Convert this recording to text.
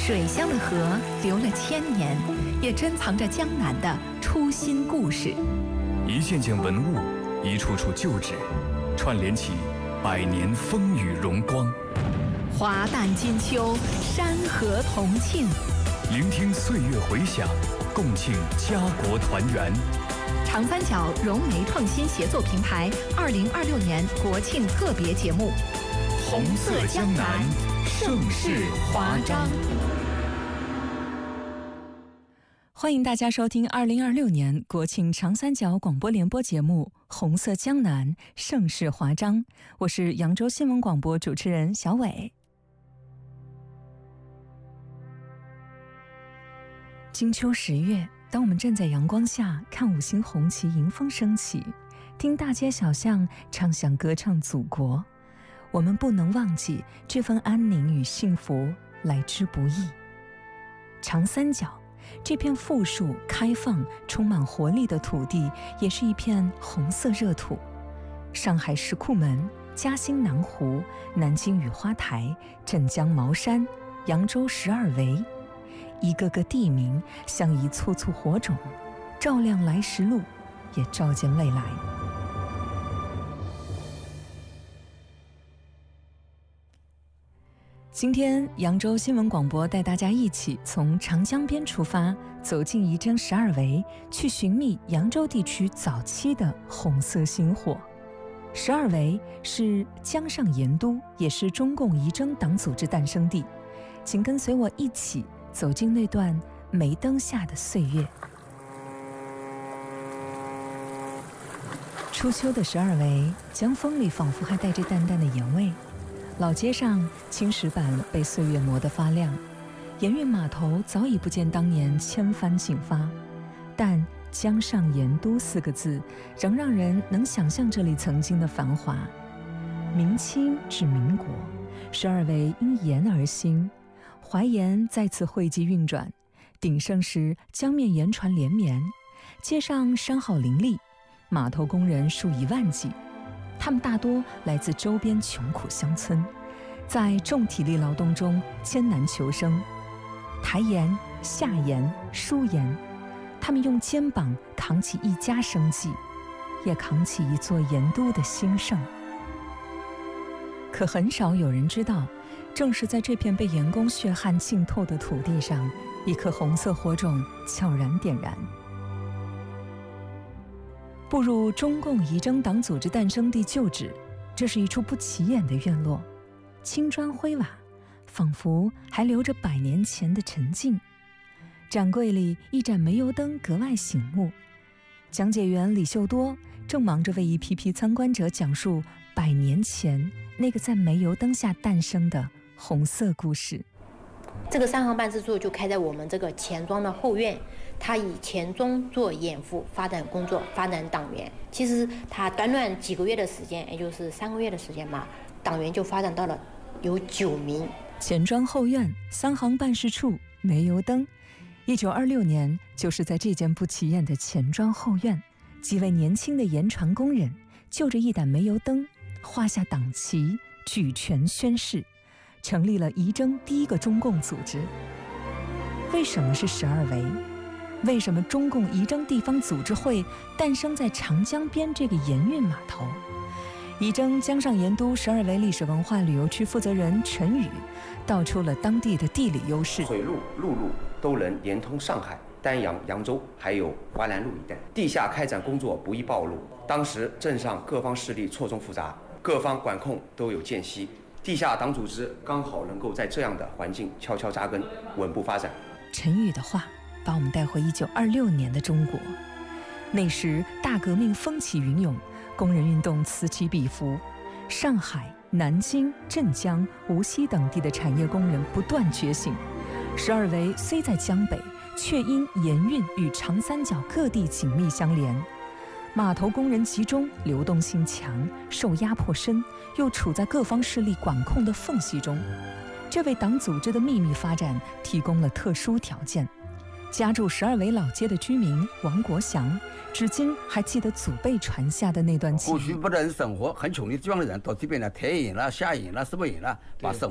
水乡的河流了千年，也珍藏着江南的初心故事。 一件件文物，一处处旧址，串联起百年风雨荣光。 华诞金秋，山河同庆。 聆听岁月回响，共庆家国团圆。 长三角融媒创新协作平台2026年国庆特别节目《红色江南，盛世华章》。 欢迎大家收听2026年国庆长三角广播联播节目《红色江南，盛世华章》。我是扬州新闻广播主持人小伟。金秋10月，当我们站在阳光下，看五星红旗迎风升起，听大街小巷唱响歌唱祖国，我们不能忘记这份安宁与幸福来之不易。长三角这片富庶、开放、充满活力的土地，也是一片红色热土。上海石库门、嘉兴南湖、南京雨花台、镇江茅山、扬州12围，一个个地名像一簇簇火种，照亮来时路，也照见未来。今天扬州新闻广播带大家一起从长江边出发，走进仪征12围，去寻觅扬州地区早期的红色星火。12围是江上盐都，也是中共仪征党组织诞生地。请跟随我一起走进那段煤灯下的岁月。初秋的12围，江风里仿佛还带着淡淡的盐味。老街上青石板被岁月磨得发亮，盐运码头早已不见当年千帆竞发，但江上盐都4个字仍让人能想象这里曾经的繁华。明清至民国，12围因盐而兴，淮盐再次汇集运转，鼎盛时江面盐船连绵，街上商号林立，码头工人数以万计。他们大多来自周边穷苦乡村，在重体力劳动中艰难求生，抬盐、下盐、输盐，他们用肩膀扛起一家生计，也扛起一座盐都的兴盛。可很少有人知道，正是在这片被盐工血汗浸透的土地上，一颗红色火种悄然点燃。步入中共仪征党组织诞生地旧址，这是一处不起眼的院落，青砖灰瓦，仿佛还留着100年前的沉静。展柜里一盏煤油灯格外醒目，讲解员李秀多正忙着为一批批参观者讲述100年前那个在煤油灯下诞生的红色故事。 这个商行办事处就开在我们这个钱庄的后院，他以钱庄做掩护，发展工作，发展党员。其实他短短几个月的时间，也就是3个月的时间嘛，党员就发展到了有9名。 钱庄后院，商行办事处，煤油灯。1926年，就是在这间不起眼的钱庄后院，几位年轻的盐船工人就着一盏煤油灯，画下党旗，举拳宣誓，成立了仪征第一个中共组织。为什么是12围？为什么中共仪征地方组织会诞生在长江边这个盐运码头？仪征江上盐都12围历史文化旅游区负责人陈宇道出了当地的地理优势： 水路、陆路都能连通上海、丹阳、扬州，还有淮南路一带。地下开展工作不易暴露，当时镇上各方势力错综复杂，各方管控都有间隙。地下党组织刚好能够在这样的环境悄悄扎根，稳步发展。 陈宇的话把我们带回1926年的中国。那时大革命风起云涌，工人运动此起彼伏，上海、南京、镇江、无锡等地的产业工人不断觉醒。12围虽在江北，却因盐运与长三角各地紧密相连，码头工人集中，流动性强，受压迫深，又处在各方势力管控的缝隙中，这为党组织的秘密发展提供了特殊条件。家住12围老街的居民王国祥，至今还记得祖辈传下的那段记忆。 过去不但是生活很穷的地方的人，到这边来抬盐了、下盐了、什么盐了，把生